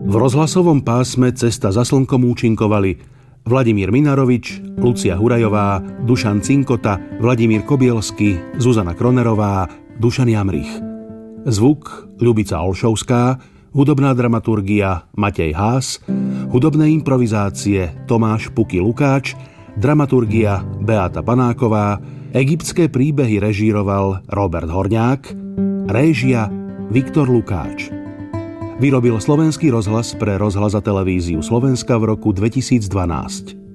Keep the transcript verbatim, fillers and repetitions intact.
V rozhlasovom pásme Cesta za slnkom účinkovali Vladimír Minarovič, Lucia Hurajová, Dušan Cinkota, Vladimír Kobielsky, Zuzana Kronerová, Dušan Jamrich. Zvuk Ľubica Olšovská, hudobná dramaturgia Matej Haas, hudobné improvizácie Tomáš Puky Lukáč, dramaturgia Beáta Panáková, egyptské príbehy režíroval Robert Horňák, réžia Viktor Lukáč. Vyrobil Slovenský rozhlas pre rozhlas a televíziu Slovenska v roku dvetisícdvanásť.